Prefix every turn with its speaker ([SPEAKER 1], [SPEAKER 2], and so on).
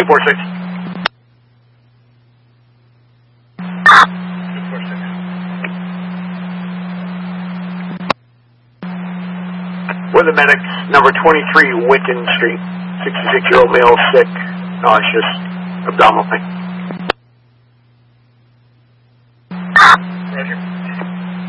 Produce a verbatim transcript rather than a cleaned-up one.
[SPEAKER 1] four six. With the medics, number twenty-three Winton Street, sixty-six-year-old male, sick, nauseous, abdominal pain.
[SPEAKER 2] Roger.